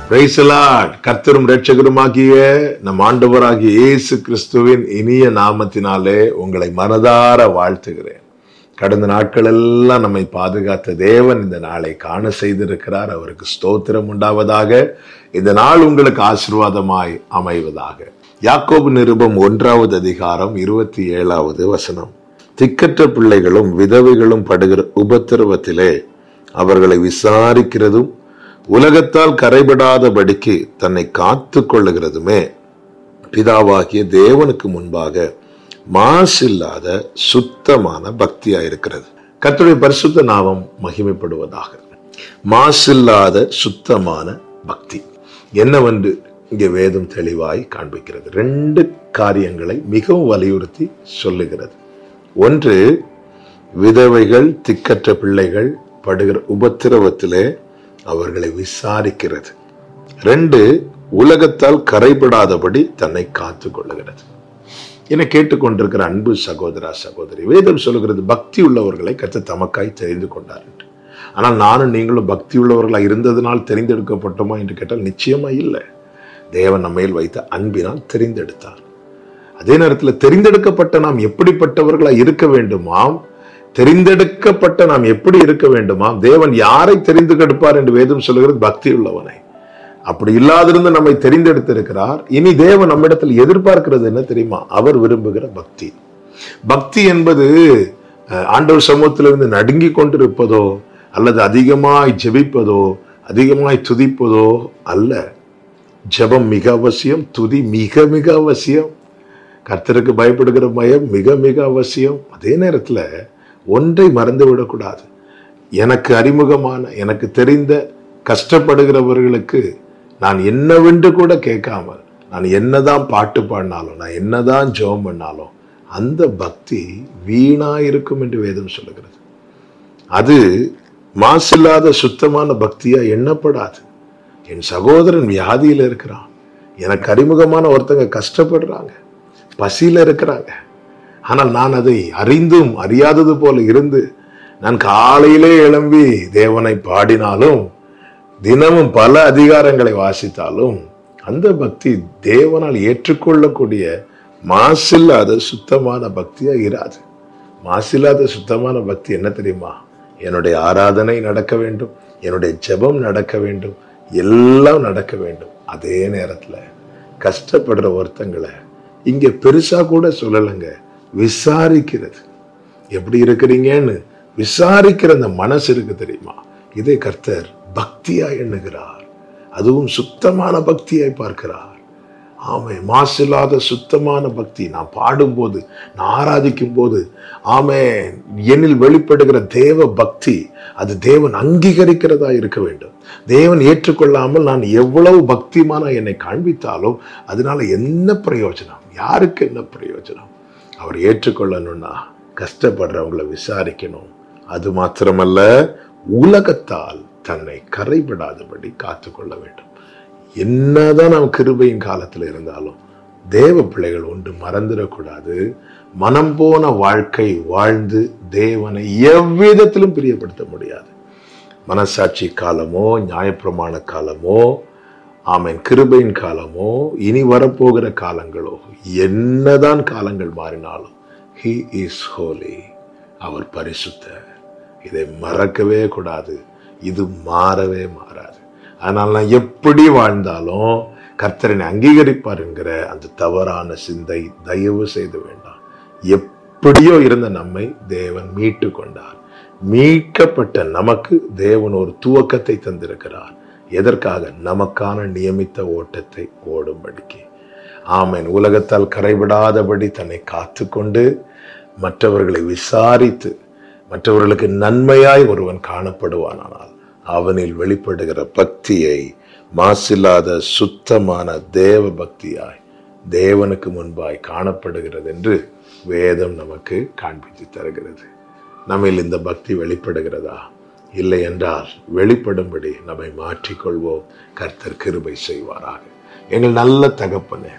Praise the Lord. கர்த்தரும் இரட்சகருமாகிய நம் ஆண்டவராகிய இயேசு கிறிஸ்துவின் இனிய நாமத்தினாலே உங்களை மனதார வாழ்த்துகிறேன். கடந்த நாட்கள் எல்லாம் நம்மை பாதுகாத்த தேவன் இந்த நாளை காண செய்திருக்கிறார். அவருக்கு ஸ்தோத்திரம் உண்டாவதாக. இந்த நாள் உங்களுக்கு ஆசீர்வாதமாய் அமைவதாக. யாக்கோபு நிருபம் 1வது அதிகாரம் 27வது வசனம். திக்கற்ற பிள்ளைகளும் விதவைகளும் படுகிற உபத்திரவத்திலே அவர்களை விசாரிக்கிறதும் உலகத்தால் கரைபடாதபடிக்கு தன்னை காத்து கொள்ளுகிறதுமே பிதாவாகிய தேவனுக்கு முன்பாக மாசில்லாத சுத்தமான பக்தியாயிருக்கிறது. கர்த்தருடைய பரிசுத்த நாமம் மகிமைப்படுவதாக. மாசில்லாத சுத்தமான பக்தி என்னவென்று இங்கே வேதம் தெளிவாய் காண்பிக்கிறது. 2 காரியங்களை மிகவும் வலியுறுத்தி சொல்லுகிறது. ஒன்று, விதவைகள் திக்கற்ற பிள்ளைகள் படுகிற உபத்திரவத்திலே அவர்களை விசாரிக்கிறது. 2, உலகத்தால் கரைபடாதபடி தன்னை காத்து கொள்ளுகிறது. என கேட்டுக்கொண்டிருக்கிற அன்பு சகோதரா சகோதரி, வேதம் சொல்லுகிறது பக்தி உள்ளவர்களை கர்த்தர் தமக்காய் தெரிந்து கொண்டார் என்று. ஆனால் நானும் நீங்களும் பக்தி உள்ளவர்களாக இருந்ததனால் தெரிந்தெடுக்கப்பட்டோமா என்று கேட்டால் நிச்சயமா இல்லை. தேவன் நம்மையில் வைத்த அன்பினால் தெரிந்தெடுத்தார். அதே நேரத்தில் தெரிந்தெடுக்கப்பட்ட நாம் எப்படிப்பட்டவர்களாக இருக்க வேண்டுமாம், தெரிந்தெடுக்கப்பட்ட நாம் எப்படி இருக்க வேண்டுமாம், தேவன் யாரை தெரிந்தெடுப்பார் என்று வேதம் சொல்லுகிறது பக்தி உள்ளவனை. அப்படி இல்லாதிருந்து நம்மை தெரிந்தெடுத்திருக்கிறார். இனி தேவன் நம்மிடத்தில் எதிர்பார்க்கிறது என்ன தெரியுமா? அவர் விரும்புகிற பக்தி. பக்தி என்பது ஆண்டவர் சமூகத்திலிருந்து நடுங்கி கொண்டிருப்பதோ அல்லது அதிகமாய் ஜெபிப்பதோ அதிகமாய் துதிப்பதோ அல்ல. ஜெபம் மிக அவசியம், துதி மிக மிக அவசியம், கர்த்தருக்கு பயப்படுகிற பயம் மிக மிக அவசியம். அதே நேரத்தில் ஒன்றை மறந்து விடக்கூடாது. எனக்கு அறிமுகமான, எனக்கு தெரிந்த கஷ்டப்படுகிறவர்களுக்கு நான் என்னவென்று கூட கேட்காமல், நான் என்னதான் பாட்டு பாடினாலும், நான் என்னதான் ஜெபம் பண்ணாலும் அந்த பக்தி வீணா இருக்கும் என்று வேதம் சொல்லுகிறது. அது மாசில்லாத சுத்தமான பக்தியா எண்ணப்படாது. என் சகோதரன் வியாதியில இருக்கிறான், எனக்கு அறிமுகமான ஒருத்தங்க கஷ்டப்படுறாங்க, பசியில இருக்கிறாங்க, ஆனால் நான் அதை அறிந்தும் அறியாதது போல இருந்து நான் காலையிலே எழும்பி தேவனை பாடினாலும் தினமும் பல அதிகாரங்களை வாசித்தாலும் அந்த பக்தி தேவனால் ஏற்றுக்கொள்ளக்கூடிய மாசில்லாத சுத்தமான பக்தியா இராது. மாசில்லாத சுத்தமான பக்தி என்ன தெரியுமா? என்னுடைய ஆராதனை நடக்க வேண்டும், என்னுடைய ஜெபம் நடக்க வேண்டும், எல்லாம் நடக்க வேண்டும். அதே நேரத்துல கஷ்டப்படுற ஒருத்தங்களை இங்க பெருசா கூட சொல்லலைங்க, விசாரிக்கிறது. எப்படி இருக்கிறீங்கன்னு விசாரிக்கிற அந்த மனசு இருக்கு தெரியுமா? இதை கர்த்தர் பக்தியா எண்ணுகிறார். அதுவும் சுத்தமான பக்தியாய் பார்க்கிறார். ஆமே, மாசில்லாத சுத்தமான பக்தி. நான் பாடும்போது, நான் ஆராதிக்கும் போது, ஆமே, என்னில் வெளிப்படுகிற தேவ பக்தி அது தேவன் அங்கீகரிக்கிறதா இருக்க வேண்டும். தேவன் ஏற்றுக்கொள்ளாமல் நான் எவ்வளவு பக்திமான என்னை காண்பித்தாலும் அதனால என்ன பிரயோஜனம்? யாருக்கு என்ன பிரயோஜனம்? அவர் ஏற்றுக்கொள்ளணும்னா கஷ்டப்படுறவங்களை விசாரிக்கணும். அது மாத்திரமல்ல, உலகத்தால் தன்னை கரைபடாதபடி காத்து கொள்ள வேண்டும். என்னதான் நாம் கிருபையின் காலத்தில் இருந்தாலும் தேவ பிள்ளைகள் ஒன்று மறந்துடக்கூடாது. மனம் போன வாழ்க்கை வாழ்ந்து தேவனை எவ்விதத்திலும் பிரியப்படுத்த முடியாது. மனசாட்சி காலமோ, நியாயப்பிரமாண காலமோ, ஆமென், கிருபையின் காலமோ, இனி வரப்போகிற காலங்களோ, என்னதான் காலங்கள் மாறினாலும் he is holy, அவர் பரிசுத்தர். இதை மறக்கவே கூடாது. இது மாறவே மாறாது. அதனால நான் எப்படி வாழ்ந்தாலும் கர்த்தரனை அங்கீகரிப்பார் என்கிற அந்த தவறான சிந்தை தயவு செய்து வேண்டாம். எப்படியோ இருந்த நம்மை தேவன் மீட்டு கொண்டார். மீட்கப்பட்ட நமக்கு தேவன் ஒரு துவக்கத்தை தந்திருக்கிறார். எதற்காக? நமக்கான நியமித்த ஓட்டத்தை ஓடும்படிக்கு. ஆமென். உலகத்தால் கரைபடாதபடி தன்னை காத்து கொண்டு மற்றவர்களை விசாரித்து மற்றவர்களுக்கு நன்மையாய் ஒருவன் காணப்படுவானால் அவனில் வெளிப்படுகிற பக்தியை மாசில்லாத சுத்தமான தேவ பக்தியாய் தேவனுக்கு முன்பாய் காணப்படுகிறது என்று வேதம் நமக்கு காண்பித்து தருகிறது. நம்மில் இந்த பக்தி வெளிப்படுகிறதா? இல்லை என்றால் வெளிப்படும்படி நம்மை மாற்றிக்கொள்வோம். கர்த்தர் கிருபை செய்வாராக. எங்கள் நல்ல தகப்பனே,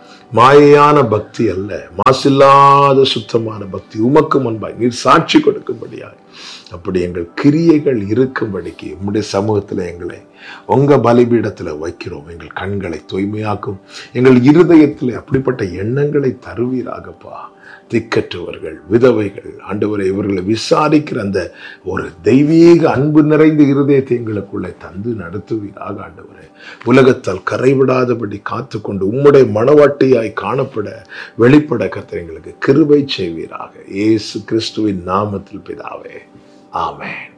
மாயான பக்தி அல்ல, மாசில்லாத சுத்தமான பக்தி உமக்கு முன்பாய் நீர் சாட்சி கொடுக்கும்படியாய் அப்படி எங்கள் கிரியைகள் இருக்கும்படிக்கு உம்முடைய சமூகத்தில் எங்களை உங்க பலிபீடத்தில் வைக்கிறோம். எங்கள் கண்களை தூய்மையாக்கும், எங்கள் இருதயத்தில் அப்படிப்பட்ட எண்ணங்களை தருவீராகப்பா. திக்கற்றவர்கள், விதவைகள், ஆண்டவரை இவர்களை விசாரிக்கிற அந்த ஒரு தெய்வீக அன்பு நிறைந்த இருதயத்தை எங்களுக்குள்ளே தந்து நடத்துவீராக. ஆண்டவரே, உலகத்தால் கரைவிடாதபடி காத்துக்கொண்டு உம்முடைய மனவாட்டியாய் காணப்பட வெளிப்பட கர்த்தர் எங்களுக்கு கிருபை செய்வீராக. இயேசு கிறிஸ்துவின் நாமத்தில் பிதாவே, ஆமென்.